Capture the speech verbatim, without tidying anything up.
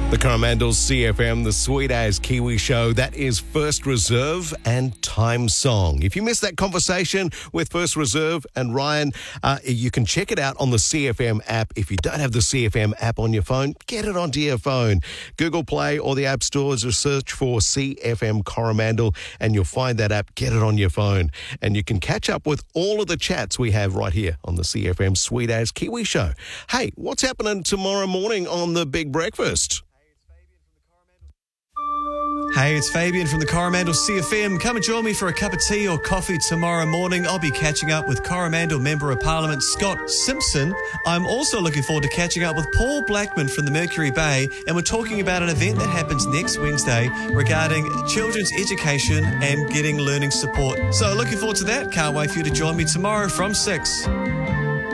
The Coromandel C F M, the Sweet As Kiwi Show. That is First Reserve and Time Song. If you missed that conversation with First Reserve and Ryan, uh, you can check it out on the C F M app. If you don't have the C F M app on your phone, get it onto your phone. Google Play or the App Stores, or search for C F M Coromandel and you'll find that app. Get it on your phone. And you can catch up with all of the chats we have right here on the C F M Sweet As Kiwi Show. Hey, what's happening tomorrow morning on the Big Breakfast? Hey, it's Fabian from the Coromandel C F M. Come and join me for a cup of tea or coffee tomorrow morning. I'll be catching up with Coromandel Member of Parliament Scott Simpson. I'm also looking forward to catching up with Paul Blackman from the Mercury Bay, and we're talking about an event that happens next Wednesday regarding children's education and getting learning support. So looking forward to that. Can't wait for you to join me tomorrow from six.